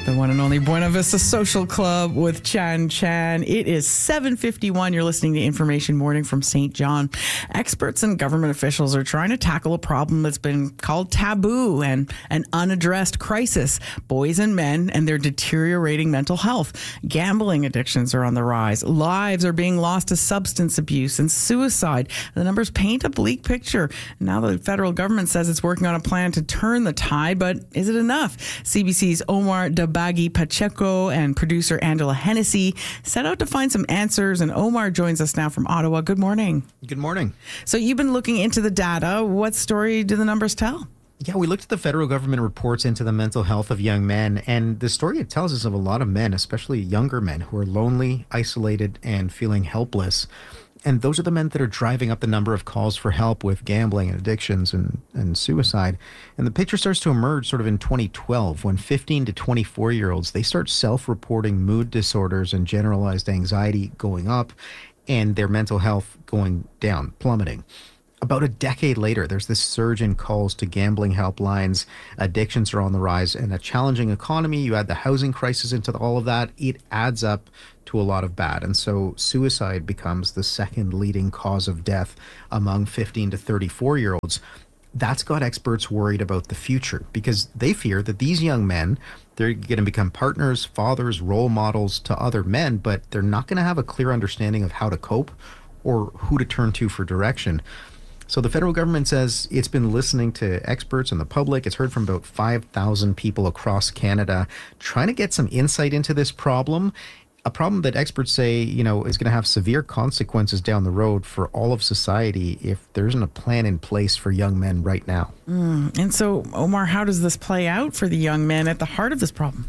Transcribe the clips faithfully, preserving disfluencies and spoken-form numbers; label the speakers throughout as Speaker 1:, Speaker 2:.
Speaker 1: The one and only Buena Vista Social Club with Chan Chan. It is seven fifty-one. You're listening to Information Morning from Saint John. Experts and government officials are trying to tackle a problem that's been called taboo and an unaddressed crisis. Boys and men and their deteriorating mental health. Gambling addictions are on the rise. Lives are being lost to substance abuse and suicide. The numbers paint a bleak picture. Now the federal government says it's working on a plan to turn the tide, but is it enough? C B C's Omar Dabagi Pacheco and producer Angela Hennessy set out to find some answers, and Omar joins us now from Ottawa. Good morning.
Speaker 2: Good morning.
Speaker 1: So you've been looking into the data. What story do the numbers tell?
Speaker 2: Yeah, we looked at the federal government reports into the mental health of young men, and the story it tells us of a lot of men, especially younger men, who are lonely, isolated, and feeling helpless. And those are the men that are driving up the number of calls for help with gambling and addictions and, and suicide. And the picture starts to emerge sort of in twenty twelve when fifteen to twenty-four year olds, they start self-reporting mood disorders and generalized anxiety going up and their mental health going down, plummeting. About a decade later, there's this surge in calls to gambling helplines. Addictions are on the rise, and a challenging economy. You add the housing crisis into all of that. It adds up to a lot of bad. And so suicide becomes the second leading cause of death among fifteen to thirty-four year olds. That's got experts worried about the future because they fear that these young men, they're going to become partners, fathers, role models to other men, but they're not going to have a clear understanding of how to cope or who to turn to for direction. So the federal government says it's been listening to experts and the public. It's heard from about five thousand people across Canada trying to get some insight into this problem, a problem that experts say, you know, is going to have severe consequences down the road for all of society if there isn't a plan in place for young men right now.
Speaker 1: Mm. And so, Omar, how does this play out for the young men at the heart of this problem?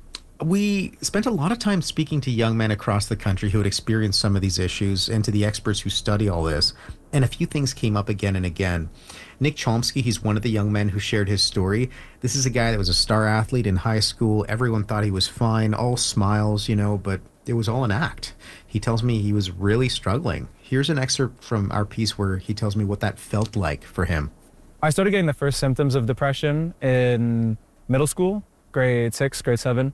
Speaker 2: We spent a lot of time speaking to young men across the country who had experienced some of these issues and to the experts who study all this. And a few things came up again and again. Nick Chomsky, he's one of the young men who shared his story. This is a guy that was a star athlete in high school. Everyone thought he was fine, all smiles, you know, but it was all an act. He tells me he was really struggling. Here's an excerpt from our piece where he tells me what that felt like for him.
Speaker 3: I started getting the first symptoms of depression in middle school, grade six, grade seven.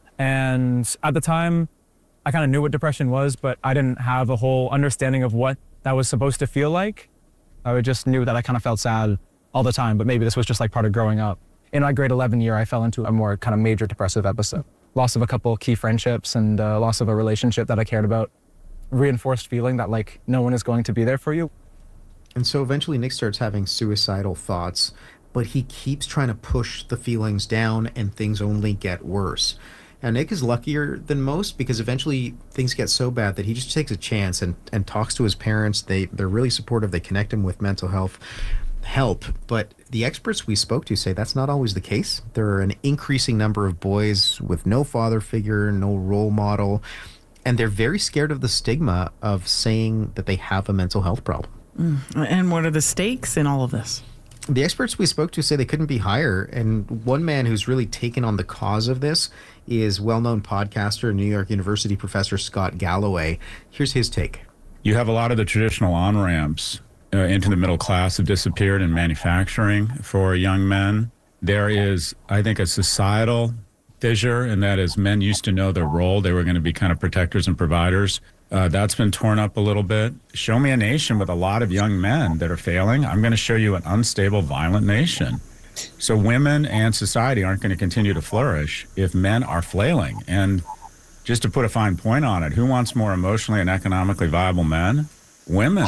Speaker 3: And at the time, I kind of knew what depression was, but I didn't have a whole understanding of what that was supposed to feel like. I just knew that I kind of felt sad all the time, but maybe this was just like part of growing up. In my grade eleven year, I fell into a more kind of major depressive episode. Loss of a couple key friendships and uh, loss of a relationship that I cared about. Reinforced feeling that like no one is going to be there for you.
Speaker 2: And so eventually Nick starts having suicidal thoughts, but he keeps trying to push the feelings down and things only get worse. Now, Nick is luckier than most because eventually things get so bad that he just takes a chance and, and talks to his parents. They, they're really supportive. They connect him with mental health help. But the experts we spoke to say that's not always the case. There are an increasing number of boys with no father figure, no role model, and they're very scared of the stigma of saying that they have a mental health problem.
Speaker 1: Mm. And what are the stakes in all of this?
Speaker 2: The experts we spoke to say they couldn't be higher. And one man who's really taken on the cause of this is well-known podcaster and New York University professor Scott Galloway. Here's his take.
Speaker 4: You have a lot of the traditional on-ramps uh, into the middle class have disappeared in manufacturing for young men. There is, I think, a societal fissure, and that is men used to know their role. They were going to be kind of protectors and providers. Uh, that's been torn up a little bit. Show me a nation with a lot of young men that are failing. I'm going to show you an unstable, violent nation. So women and society aren't going to continue to flourish if men are flailing. And just to put a fine point on it, who wants more emotionally and economically viable men? Women.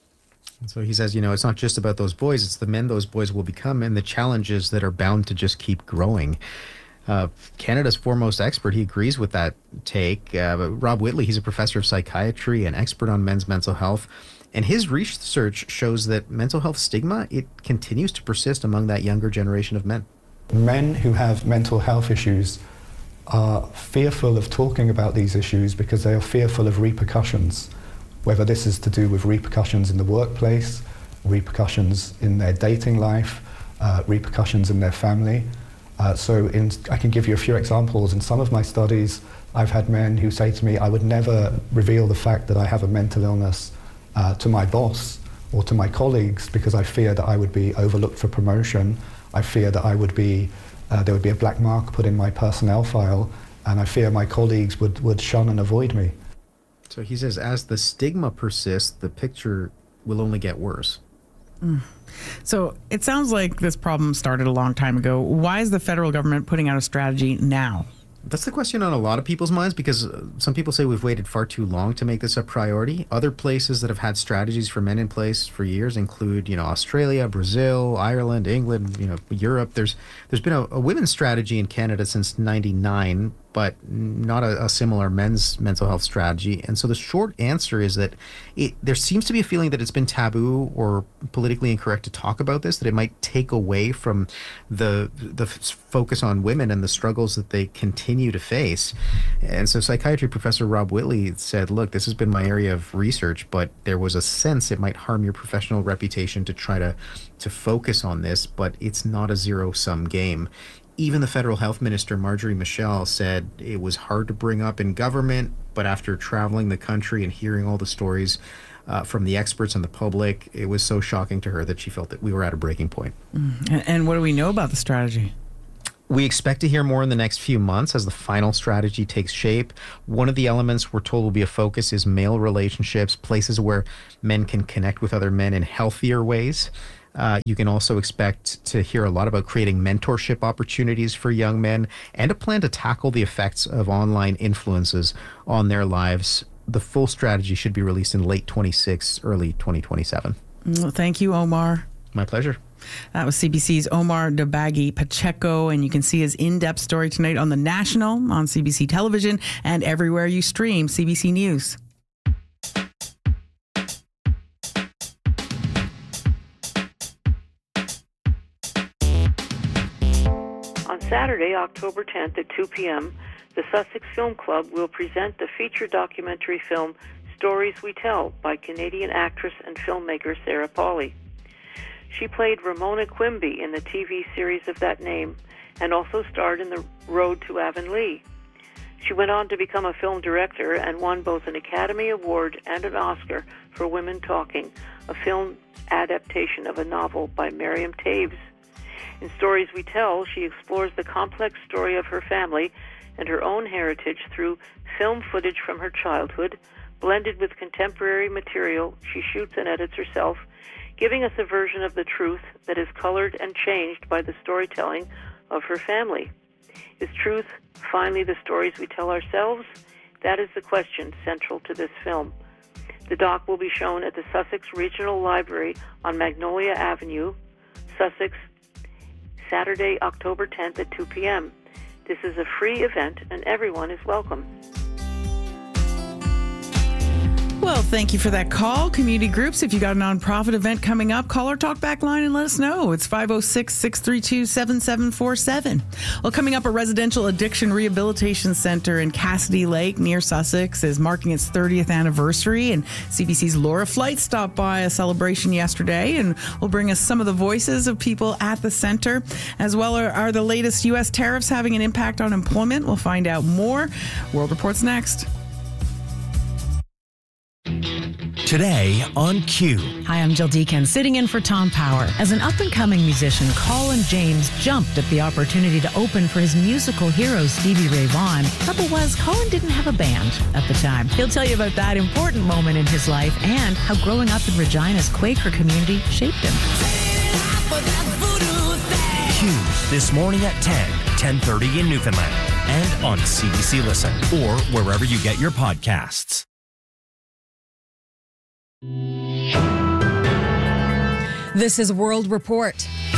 Speaker 2: And so he says, you know, it's not just about those boys, it's the men those boys will become and the challenges that are bound to just keep growing. Uh, Canada's foremost expert, he agrees with that take. Uh, but Rob Whitley, he's a professor of psychiatry and expert on men's mental health. And his research shows that mental health stigma, it continues to persist among that younger generation of men.
Speaker 5: Men who have mental health issues are fearful of talking about these issues because they are fearful of repercussions, whether this is to do with repercussions in the workplace, repercussions in their dating life, uh, repercussions in their family. Uh, so in, I can give you a few examples. In some of my studies, I've had men who say to me, I would never reveal the fact that I have a mental illness uh, to my boss or to my colleagues because I fear that I would be overlooked for promotion. I fear that I would be Uh, there would be a black mark put in my personnel file, and I fear my colleagues would, would shun and avoid me.
Speaker 2: So he says, as the stigma persists, the picture will only get worse.
Speaker 1: Mm. So it sounds like this problem started a long time ago. Why is the federal government putting out a strategy now?
Speaker 2: That's the question on a lot of people's minds, because some people say we've waited far too long to make this a priority. Other places that have had strategies for men in place for years include, you know, Australia, Brazil, Ireland, England, you know, Europe. There's there's been a, a women's strategy in Canada since ninety-nine, but not a, a similar men's mental health strategy. And so the short answer is that it, there seems to be a feeling that it's been taboo or politically incorrect to talk about this, that it might take away from the the focus on women and the struggles that they continue to face. And so psychiatry professor Rob Whitley said, look, this has been my area of research, but there was a sense it might harm your professional reputation to try to, to focus on this, but it's not a zero-sum game. Even the federal health minister, Marjorie Michel, said it was hard to bring up in government, but after traveling the country and hearing all the stories uh, from the experts and the public, it was so shocking to her that she felt that we were at a breaking point.
Speaker 1: Mm. And what do we know about the strategy?
Speaker 2: We expect to hear more in the next few months as the final strategy takes shape. One of the elements we're told will be a focus is male relationships, places where men can connect with other men in healthier ways. Uh, you can also expect to hear a lot about creating mentorship opportunities for young men and a plan to tackle the effects of online influences on their lives. The full strategy should be released in late twenty-six, early twenty twenty-seven.
Speaker 1: Well, thank you, Omar.
Speaker 2: My pleasure.
Speaker 1: That was C B C's Omar Dabagi Pacheco, and you can see his in-depth story tonight on The National, on C B C Television, and everywhere you stream C B C News.
Speaker 6: On Saturday, October tenth at two p.m., the Sussex Film Club will present the feature documentary film Stories We Tell by Canadian actress and filmmaker Sarah Polley. She played Ramona Quimby in the T V series of that name and also starred in The Road to Avonlea. She went on to become a film director and won both an Academy Award and an Oscar for Women Talking, a film adaptation of a novel by Miriam Taves. In Stories We Tell, she explores the complex story of her family and her own heritage through film footage from her childhood, blended with contemporary material she shoots and edits herself, giving us a version of the truth that is colored and changed by the storytelling of her family. Is truth finally the stories we tell ourselves? That is the question central to this film. The doc will be shown at the Sussex Regional Library on Magnolia Avenue, Sussex, Saturday, October tenth at two p.m. This is a free event and everyone is welcome.
Speaker 1: Well, thank you for that call. Community groups, if you got a nonprofit event coming up, call our talkback line and let us know. It's five oh six, six three two, seven seven four seven. Well, coming up, a residential addiction rehabilitation center in Cassidy Lake near Sussex is marking its thirtieth anniversary, and C B C's Laura Flight stopped by a celebration yesterday and will bring us some of the voices of people at the center. As well are, are the latest U S tariffs having an impact on employment. We'll find out more. World Report's next.
Speaker 7: Today on Q.
Speaker 8: Hi, I'm Jill Deacon, sitting in for Tom Power. As an up-and-coming musician, Colin James jumped at the opportunity to open for his musical hero, Stevie Ray Vaughan. Trouble was, Colin didn't have a band at the time. He'll tell you about that important moment in his life and how growing up in Regina's Quaker community shaped him.
Speaker 7: Q, this morning at ten, ten thirty in Newfoundland, and on C B C Listen, or wherever you get your podcasts.
Speaker 9: This is World Report.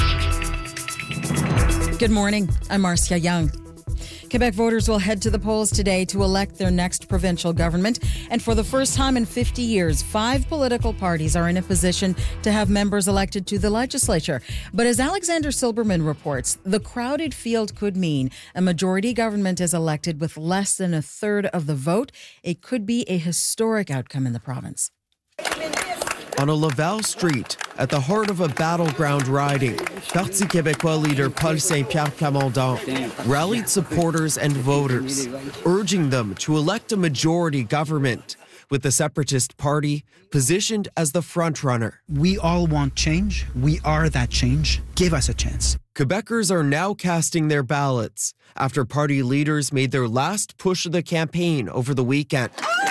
Speaker 9: Good morning. I'm Marcia Young. Quebec voters will head to the polls today to elect their next provincial government. And for the first time in fifty years, five political parties are in a position to have members elected to the legislature. But as Alexander Silberman reports, the crowded field could mean a majority government is elected with less than a third of the vote. It could be a historic outcome in the province.
Speaker 10: On a Laval street, at the heart of a battleground riding, Parti Québécois leader Paul Saint-Pierre Plamondon rallied supporters and voters, urging them to elect a majority government, with the Separatist Party positioned as the frontrunner.
Speaker 11: We all want change. We are that change. Give us a chance.
Speaker 10: Quebecers are now casting their ballots after party leaders made their last push of the campaign over the weekend.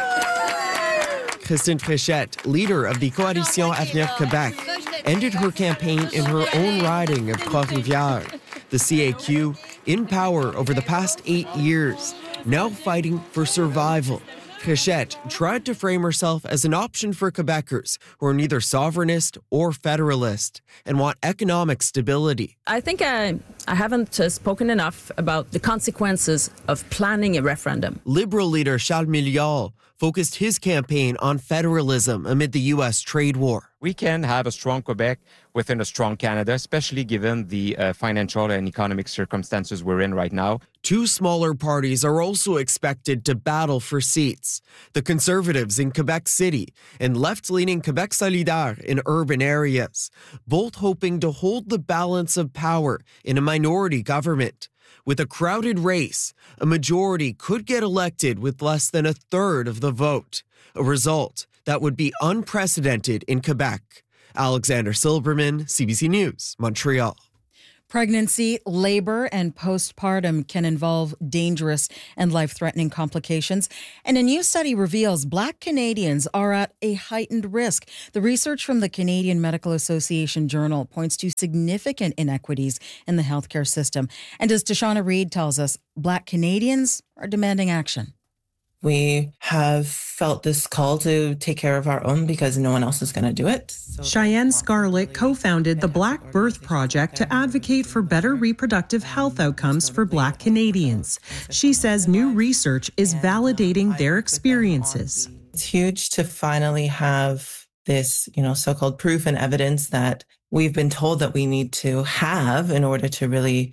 Speaker 10: Christine Fréchette, leader of the Coalition Avenir Québec, ended her campaign in her own riding of Trois-Rivières. The C A Q, in power over the past eight years, now fighting for survival. Fréchette tried to frame herself as an option for Quebecers who are neither sovereignist or federalist and want economic stability.
Speaker 12: I think I, I haven't uh, spoken enough about the consequences of planning a referendum.
Speaker 10: Liberal leader Charles Milliard focused his campaign on federalism amid the U S trade war.
Speaker 13: We can have a strong Quebec within a strong Canada, especially given the uh, financial and economic circumstances we're in right now.
Speaker 10: Two smaller parties are also expected to battle for seats. The Conservatives in Quebec City and left-leaning Quebec Solidaire in urban areas, both hoping to hold the balance of power in a minority government. With a crowded race, a majority could get elected with less than a third of the vote, a result that would be unprecedented in Quebec. Alexander Silberman, C B C News, Montreal.
Speaker 9: Pregnancy, labor, and postpartum can involve dangerous and life-threatening complications. And a new study reveals Black Canadians are at a heightened risk. The research from the Canadian Medical Association Journal points to significant inequities in the healthcare system. And as Tashana Reid tells us, Black Canadians are demanding action.
Speaker 14: We have felt this call to take care of our own because no one else is going to do it. So
Speaker 15: Cheyenne Scarlett co-founded the Black Birth Project to advocate for better reproductive health outcomes for Black Canadians. She says new research is validating their experiences.
Speaker 14: It's huge to finally have this, you know, so-called proof and evidence that we've been told that we need to have in order to really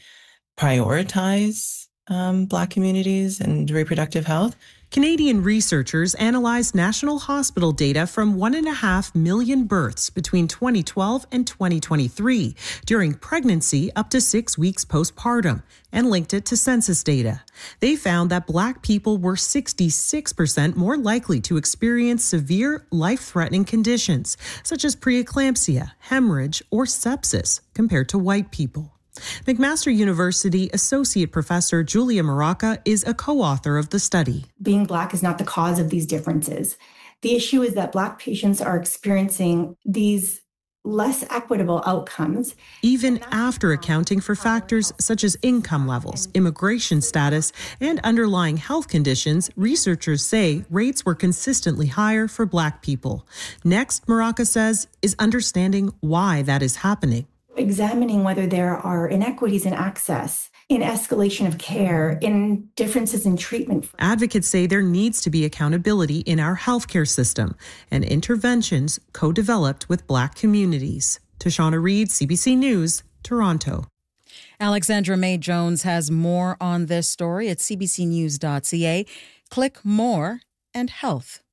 Speaker 14: prioritize um, Black communities and reproductive health.
Speaker 15: Canadian researchers analyzed national hospital data from one and a half million births between twenty twelve and twenty twenty-three during pregnancy up to six weeks postpartum and linked it to census data. They found that Black people were sixty-six percent more likely to experience severe life-threatening conditions such as preeclampsia, hemorrhage, or sepsis compared to white people. McMaster University Associate Professor Julia Maraca is a co-author of the study.
Speaker 16: Being Black is not the cause of these differences. The issue is that Black patients are experiencing these less equitable outcomes.
Speaker 15: Even after accounting for factors such as income levels, immigration status, and underlying health conditions, researchers say rates were consistently higher for Black people. Next, Maraca says, is understanding why that is happening.
Speaker 16: Examining whether there are inequities in access, in escalation of care, in differences in treatment.
Speaker 15: Advocates say there needs to be accountability in our healthcare system and interventions co-developed with Black communities. Tashana Reid, C B C News, Toronto.
Speaker 9: Alexandra May Jones has more on this story at c b c news dot c a. Click more and health.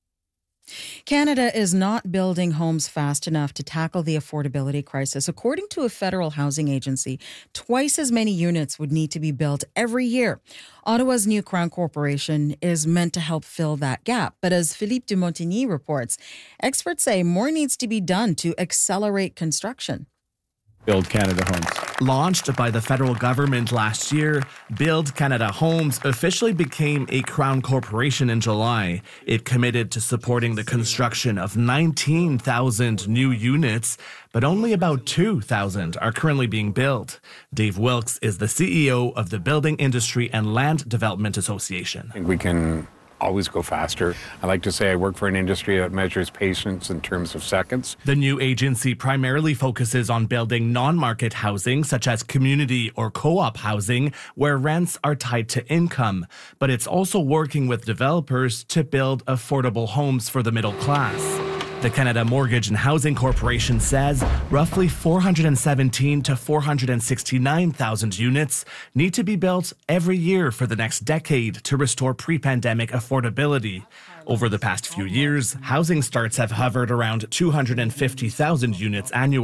Speaker 9: Canada is not building homes fast enough to tackle the affordability crisis. According to a federal housing agency, twice as many units would need to be built every year. Ottawa's new Crown Corporation is meant to help fill that gap. But as Philippe de Montigny reports, experts say more needs to be done to accelerate construction.
Speaker 17: Build Canada Homes. Launched by the federal government last year, Build Canada Homes officially became a Crown Corporation in July. It committed to supporting the construction of nineteen thousand new units, but only about two thousand are currently being built. Dave Wilkes is the C E O of the Building Industry and Land Development Association.
Speaker 18: I think we can always go faster. I like to say I work for an industry that measures patience in terms of seconds.
Speaker 17: The new agency primarily focuses on building non-market housing, such as community or co-op housing, where rents are tied to income. But it's also working with developers to build affordable homes for the middle class. The Canada Mortgage and Housing Corporation says roughly four hundred seventeen to four hundred sixty-nine thousand units need to be built every year for the next decade to restore pre-pandemic affordability. Over the past few years, housing starts have hovered around two hundred fifty thousand units annually.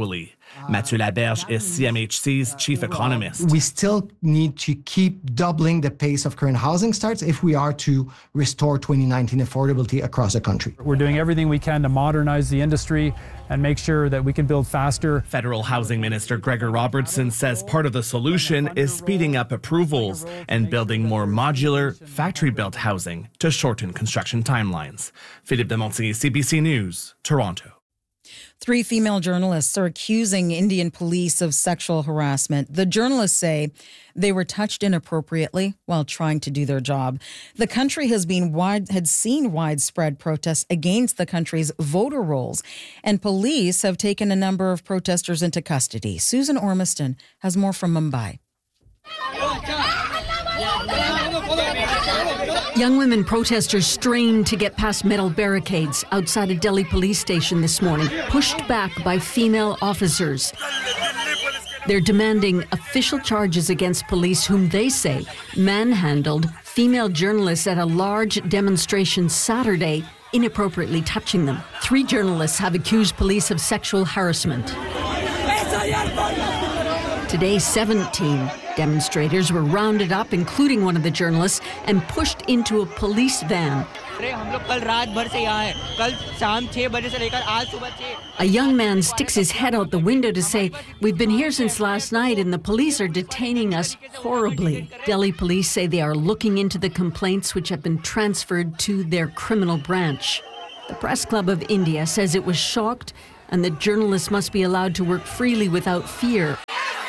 Speaker 17: Mathieu Laberge is C M H C's chief economist.
Speaker 19: We still need to keep doubling the pace of current housing starts if we are to restore twenty nineteen affordability across the country.
Speaker 3: We're doing everything we can to modernize the industry and make sure that we can build faster.
Speaker 17: Federal Housing Minister Gregor Robertson says part of the solution is speeding up approvals and building more modular, factory-built housing to shorten construction timelines. Philippe de Montigny, C B C News, Toronto.
Speaker 9: Three female journalists are accusing Indian police of sexual harassment. The journalists say they were touched inappropriately while trying to do their job. The country has been wide, had seen widespread protests against the country's voter rolls, and police have taken a number of protesters into custody. Susan Ormiston has more from Mumbai.
Speaker 20: Young women protesters strained to get past metal barricades outside a Delhi police station this morning, pushed back by female officers. They're demanding official charges against police whom they say manhandled female journalists at a large demonstration Saturday, inappropriately touching them. Three journalists have accused police of sexual harassment. Today, seventeen demonstrators were rounded up, including one of the journalists, and pushed into a police van. A young man sticks his head out the window to say, "We've been here since last night and the police are detaining us horribly." Delhi police say they are looking into the complaints, which have been transferred to their criminal branch. The Press Club of India says it was shocked and that journalists must be allowed to work freely without fear.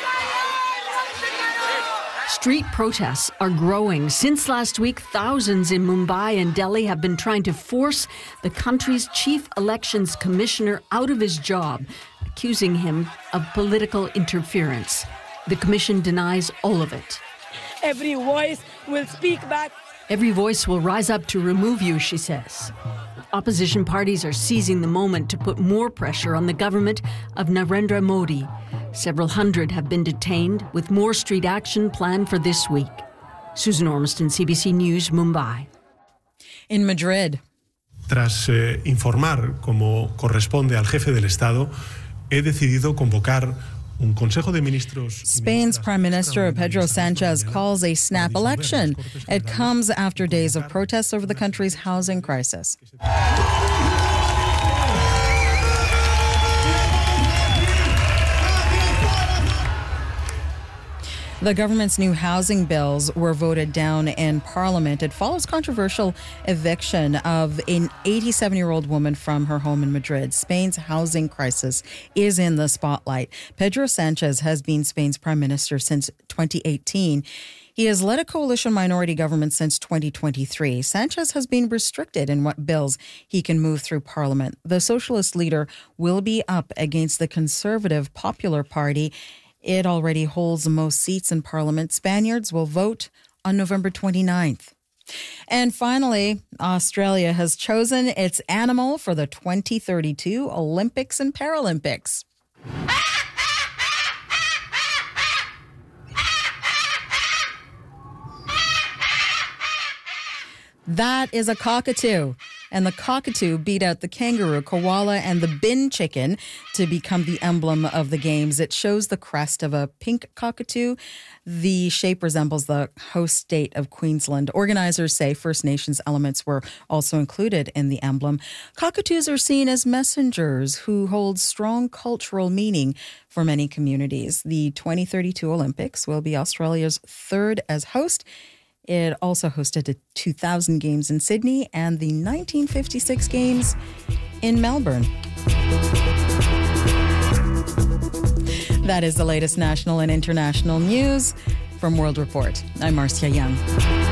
Speaker 20: Street protests are growing. Since last week, thousands in Mumbai and Delhi have been trying to force the country's chief elections commissioner out of his job, accusing him of political interference. The commission denies all of it.
Speaker 21: Every voice will speak back.
Speaker 20: Every voice will rise up to remove you, she says. Opposition parties are seizing the moment to put more pressure on the government of Narendra Modi. Several hundred have been detained, with more street action planned for this week. Susan Ormiston, C B C News, Mumbai.
Speaker 9: In Madrid.
Speaker 22: Tras eh, informar como corresponde al jefe del Estado, he decidido convocar un Consejo de Ministros.
Speaker 9: Spain's Prime Minister Pedro Sanchez calls a snap election. It comes after days of protests over the country's housing crisis. The government's new housing bills were voted down in Parliament. It follows controversial eviction of an eighty-seven-year-old woman from her home in Madrid. Spain's housing crisis is in the spotlight. Pedro Sanchez has been Spain's prime minister since twenty eighteen. He has led a coalition minority government since twenty twenty-three. Sanchez has been restricted in what bills he can move through Parliament. The socialist leader will be up against the Conservative Popular Party. It already holds the most seats in Parliament. Spaniards will vote on November twenty-ninth. And finally, Australia has chosen its animal for the twenty thirty-two Olympics and Paralympics. That is a cockatoo. And the cockatoo beat out the kangaroo, koala, and the bin chicken to become the emblem of the games. It shows the crest of a pink cockatoo. The shape resembles the host state of Queensland. Organizers say First Nations elements were also included in the emblem. Cockatoos are seen as messengers who hold strong cultural meaning for many communities. The twenty thirty-two Olympics will be Australia's third as host. It also hosted the two thousand Games in Sydney and the nineteen fifty-six Games in Melbourne. That is the latest national and international news from World Report. I'm Marcia Young.